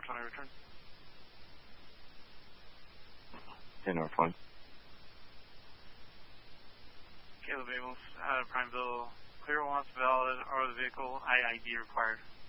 North 20 return. 10 North 20. Caleb Amos out of Primeville. Clear wants valid or the vehicle. IID required.